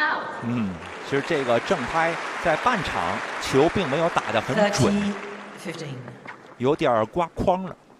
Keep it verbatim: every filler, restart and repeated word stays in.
嗯，其实这个正拍在半场球并没有打得很准，有点刮框了。